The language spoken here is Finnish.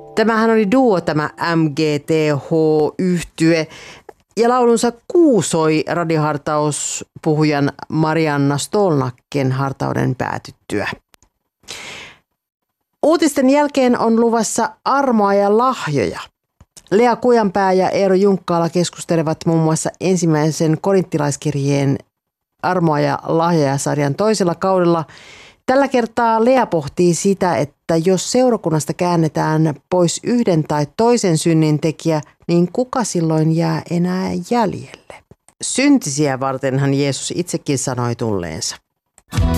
Tämähän oli duo tämä MGTH-yhtye ja laulunsa kuusoi radiohartauspuhujan Marianna Stolnacken hartauden päätyttyä. Uutisten jälkeen on luvassa armoa ja lahjoja. Lea Kujanpää ja Eero Junkkaala keskustelevat muun muassa ensimmäisen korinttilaiskirjeen armoa ja lahjoja-sarjan toisella kaudella. Tällä kertaa Lea pohtii sitä, että jos seurakunnasta käännetään pois yhden tai toisen synnintekijä, niin kuka silloin jää enää jäljelle? Syntisiä vartenhan Jeesus itsekin sanoi tulleensa.